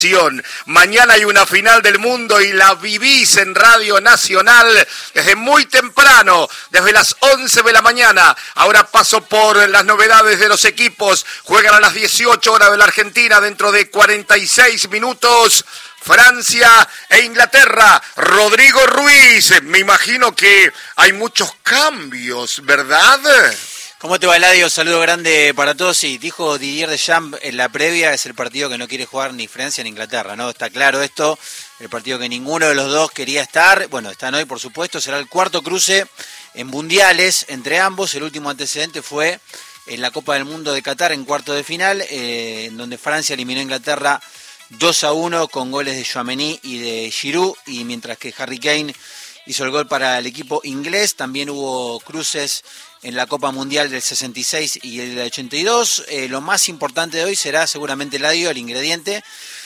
Mañana hay una final del mundo y la vivís en Radio Nacional desde muy temprano, desde las 11 de la mañana. Ahora paso por las novedades de los equipos. Juegan a las 18 horas de la Argentina, dentro de 46 minutos. Francia e Inglaterra. Rodrigo Ruiz, me imagino que hay muchos cambios, ¿verdad? ¿Cómo te va, Eladio? Saludo grande para todos. Sí, dijo Didier Deschamps en la previa, es el partido que no quiere jugar ni Francia ni Inglaterra, ¿no? Está claro esto, el partido que ninguno de los dos quería estar. Bueno, están hoy, por supuesto, será el cuarto cruce en mundiales entre ambos. El último antecedente fue en la Copa del Mundo de Qatar, en cuarto de final, en donde Francia eliminó a Inglaterra 2-1 con goles de Tchouaméni y de Giroud, y mientras que Harry Kane hizo el gol para el equipo inglés. También hubo cruces en la Copa Mundial del 66 y el del 82. Lo más importante de hoy será seguramente el ingrediente,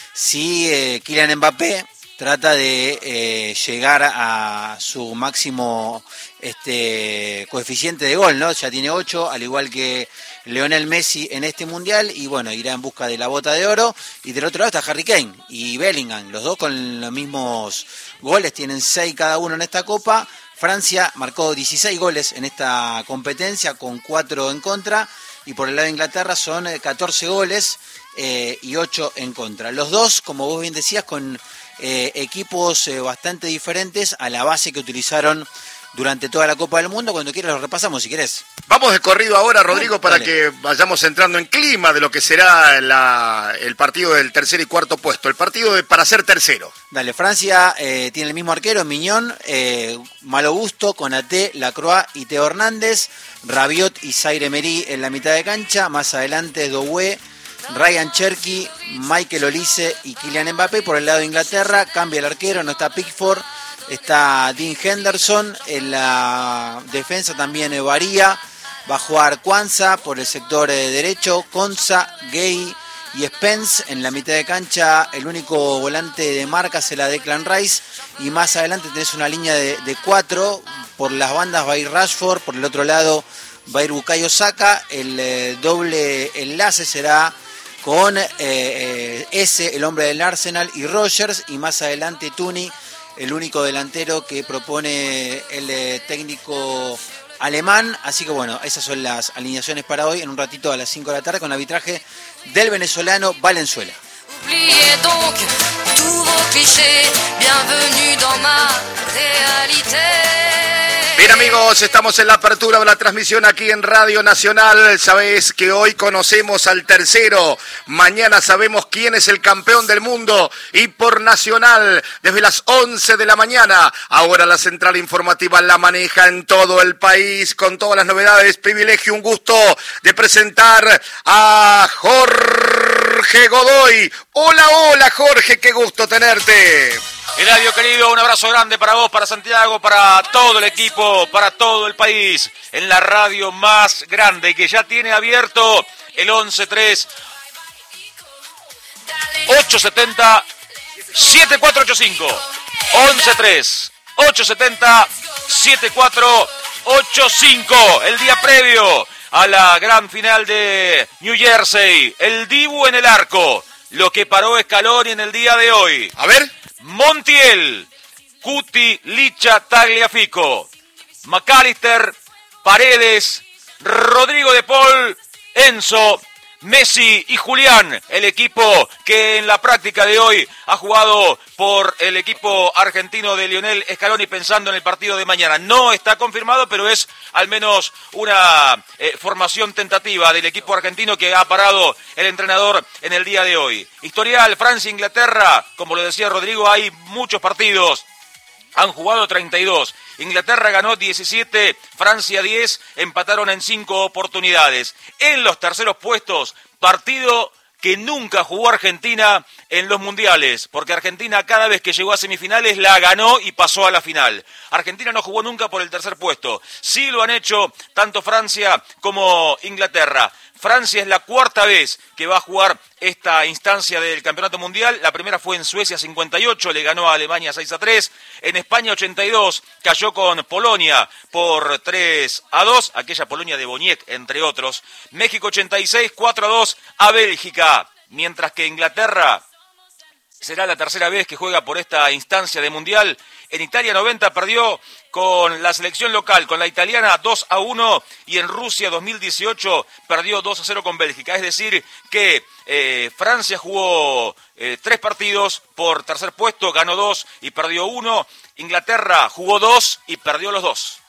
si Kylian Mbappé trata de llegar a su máximo coeficiente de gol, ¿no? Ya tiene 8, al igual que Lionel Messi en este Mundial, y bueno, irá en busca de la bota de oro. Y del otro lado está Harry Kane y Bellingham, los dos con los mismos goles, tienen 6 cada uno en esta Copa. Francia marcó 16 goles en esta competencia, con 4 en contra, y por el lado de Inglaterra son 14 goles y 8 en contra. Los dos, como vos bien decías, con equipos bastante diferentes a la base que utilizaron durante toda la Copa del Mundo. Cuando quieras los repasamos, si querés. Vamos de corrido ahora, Rodrigo, para Dale. que vayamos entrando en clima de lo que será el partido del tercer y cuarto puesto, el partido para ser tercero. Dale, Francia tiene el mismo arquero, Mignon, Malo Gusto, Konaté, Lacroix y Teo Hernández, Rabiot y Zaire Emery en la mitad de cancha. Más adelante Doué, Ryan Cherky, Michael Olise y Kylian Mbappé. Por el lado de Inglaterra cambia el arquero, no está Pickford, está Dean Henderson. En la defensa también varía, va a jugar Kwanzaa por el sector derecho, Konsa, Gay y Spence. En la mitad de cancha el único volante de marca será Declan Rice, y más adelante tenés una línea de 4, por las bandas va a ir Rashford, por el otro lado va a ir Bukayo Saka. El doble enlace será con el hombre del Arsenal, y Rogers, y más adelante Tuni, el único delantero que propone el técnico alemán. Así que bueno, esas son las alineaciones para hoy. En un ratito a las 5 de la tarde, con arbitraje del venezolano Valenzuela. Oubliez donc tous vos clichés, bienvenue dans ma réalité. Bien, amigos, estamos en la apertura de la transmisión aquí en Radio Nacional. Sabés que hoy conocemos al tercero, mañana sabemos quién es el campeón del mundo, y por Nacional desde las 11 de la mañana. Ahora la central informativa la maneja en todo el país con todas las novedades. Privilegio, un gusto de presentar a Jorge Godoy. Hola, hola, Jorge, qué gusto tenerte. Eladio, querido, un abrazo grande para vos, para Santiago, para todo el equipo, para todo el país, en la radio más grande, que ya tiene abierto el 11-3 870 7485. 11-3 870 7485. El día previo a la gran final de New Jersey, el Dibu en el arco. Lo que paró Scaloni en el día de hoy. A ver. Montiel, Cuti, Licha, Tagliafico, McAllister, Paredes, Rodrigo de Paul, Enzo, Messi y Julián, el equipo que en la práctica de hoy ha jugado por el equipo argentino de Lionel Scaloni, pensando en el partido de mañana. No está confirmado, pero es al menos una formación tentativa del equipo argentino que ha parado el entrenador en el día de hoy. Historial, Francia-Inglaterra, como lo decía Rodrigo, hay muchos partidos. Han jugado 32. Inglaterra ganó 17, Francia 10, empataron en 5 oportunidades. En los terceros puestos, partido que nunca jugó Argentina en los mundiales, porque Argentina cada vez que llegó a semifinales la ganó y pasó a la final. Argentina no jugó nunca por el tercer puesto. Sí lo han hecho tanto Francia como Inglaterra. Francia es la cuarta vez que va a jugar esta instancia del Campeonato Mundial. La primera fue en Suecia 58, le ganó a Alemania 6-3. En España 82, cayó con Polonia por 3-2, aquella Polonia de Boniek, entre otros. México 86, 4-2 a Bélgica. Mientras que Inglaterra será la tercera vez que juega por esta instancia de Mundial. En Italia 90 perdió con la selección local, con la italiana 2-1, y en Rusia 2018 perdió 2-0 con Bélgica. Es decir, que Francia jugó 3 partidos por tercer puesto, ganó 2 y perdió 1. Inglaterra jugó 2 y perdió los 2.